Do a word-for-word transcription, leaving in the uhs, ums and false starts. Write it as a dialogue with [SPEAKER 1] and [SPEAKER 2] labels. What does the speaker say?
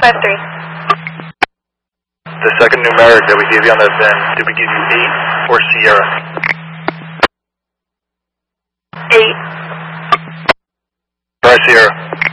[SPEAKER 1] five three.
[SPEAKER 2] The second numeric that we gave you on the V I N, did we give you eight or Sierra?
[SPEAKER 1] eight.
[SPEAKER 2] Try Sierra.